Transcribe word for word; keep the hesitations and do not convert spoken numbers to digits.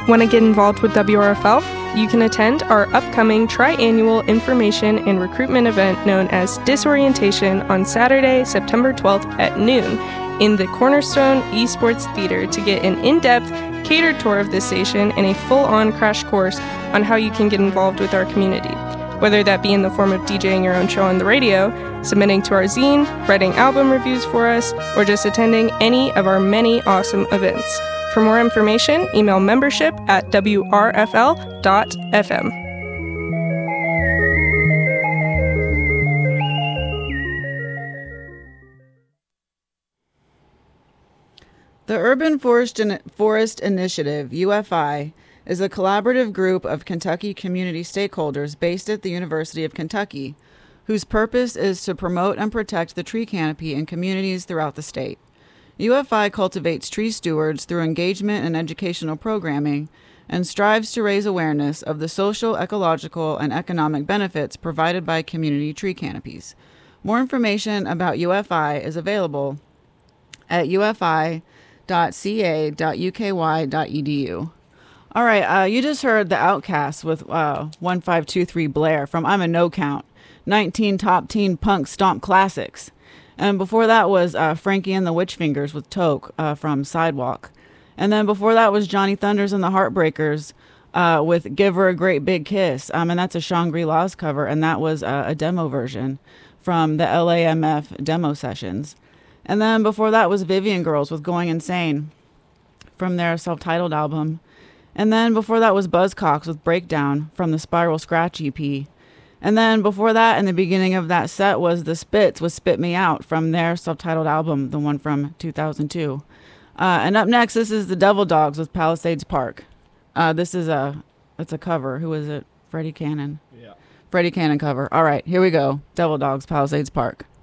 Want to get involved with W R F L? You can attend our upcoming tri-annual information and recruitment event known as Disorientation on Saturday, September twelfth at noon in the Cornerstone Esports Theater to get an in-depth, catered tour of the station and a full-on crash course on how you can get involved with our community. Whether that be in the form of DJing your own show on the radio, submitting to our zine, writing album reviews for us, or just attending any of our many awesome events. For more information, email membership at w r f l dot f m. The Urban Forest, In- Forest Initiative, U F I, is a collaborative group of Kentucky community stakeholders based at the University of Kentucky, whose purpose is to promote and protect the tree canopy in communities throughout the state. U F I cultivates tree stewards through engagement and educational programming and strives to raise awareness of the social, ecological, and economic benefits provided by community tree canopies. More information about U F I is available at u f i dot c a dot u k y dot e d u. All right, uh, you just heard The Outcasts with uh, one five two three Blair from I'm a No Count, nineteen top teen punk stomp classics. And before that was uh, Frankie and the Witchfingers with Toke uh, from Sidewalk. And then before that was Johnny Thunders and the Heartbreakers uh, with Give Her a Great Big Kiss. Um, and that's a Shangri-La's cover, and that was uh, a demo version from the L A M F demo sessions. And then before that was Vivian Girls with Going Insane from their self-titled album. And then before that was Buzzcocks with Breakdown from the Spiral Scratch E P. And then before that, in the beginning of that set, was The Spits with Spit Me Out from their self-titled album, the one from two thousand two. Uh, and up next, this is the Devil Dogs with Palisades Park. Uh, this is a, it's a cover. Who is it? Freddie Cannon. Yeah. Freddie Cannon cover. All right, here we go. Devil Dogs, Palisades Park.